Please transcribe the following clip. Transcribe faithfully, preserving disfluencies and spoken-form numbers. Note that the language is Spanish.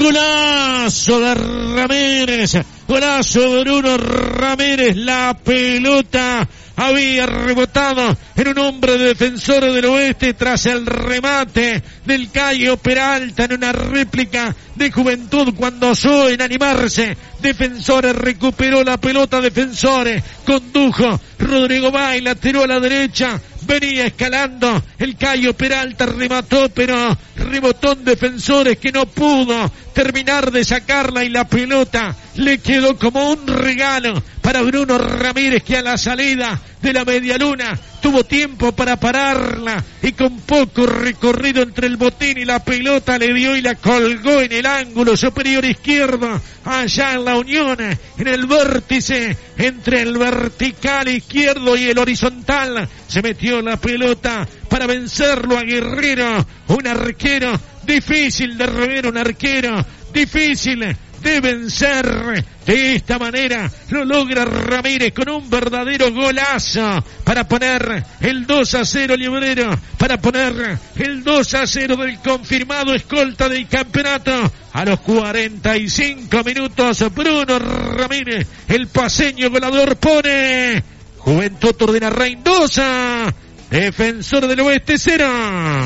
Golazo de Ramírez, golazo de Bruno Ramírez, la pelota había rebotado en un hombre de Defensores del Oeste tras el remate del Cayo Peralta en una réplica de Juventud cuando osó en animarse. Defensores recuperó la pelota, Defensores condujo, Rodrigo Baila tiró a la derecha, venía escalando el Cayo Peralta, remató pero rebotó en Defensores que no pudo terminar de sacarla y la pelota le quedó como un regalo para Bruno Ramírez, que a la salida de la medialuna tuvo tiempo para pararla y con poco recorrido entre el botín y la pelota le dio y la colgó en el ángulo superior izquierdo, allá en la unión, en el vértice entre el vertical izquierdo y el horizontal. Se metió la pelota para vencerlo a Guerrero, un arquero difícil de rever, un arquero difícil de vencer. De esta manera lo logra Ramírez con un verdadero golazo para poner el dos a cero Librero, para poner el dos a cero del confirmado escolta del campeonato. A los cuarenta y cinco minutos Bruno Ramírez, el paseño goleador, pone Juventud Turdinarrain dos a Defensor del Oeste cero.